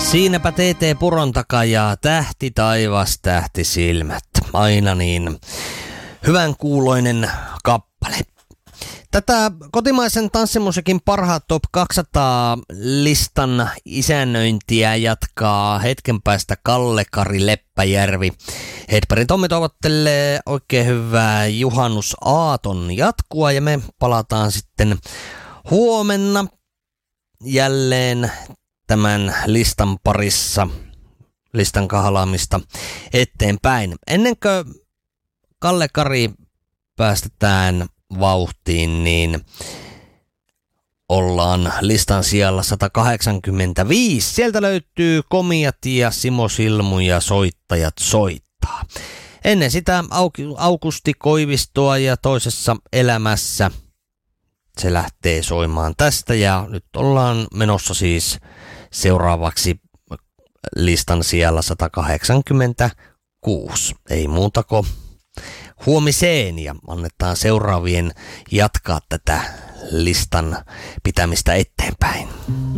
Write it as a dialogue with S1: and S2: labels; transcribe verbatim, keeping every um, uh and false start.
S1: Siinäpä T T Puron takaa ja tähti taivas, tähti silmät. Aina niin hyvän kuuloinen kappale. Tätä kotimaisen tanssimusiikin parhaat top kaksisataa listan isännöintiä jatkaa hetken päästä Kalle-Kari Leppäjärvi. Hedbergin Tommi toivottelee oikein hyvää juhannusaaton jatkua ja me palataan sitten huomenna jälleen tämän listan parissa, listan kahlaamista eteenpäin. Ennen kuin Kalle-Kari päästetään vauhtiin, niin ollaan listan sijalla sata kahdeksankymmentäviisi. Sieltä löytyy Komiat ja Simo Silmu ja Soittajat soittaa. Ennen sitä Aukusti Koivistoa ja Toisessa elämässä se lähtee soimaan tästä ja nyt ollaan menossa siis seuraavaksi listan sijalla sata kahdeksankymmentäkuusi. Ei muuta kuin huomiseen ja annetaan seuraavien jatkaa tätä listan pitämistä eteenpäin.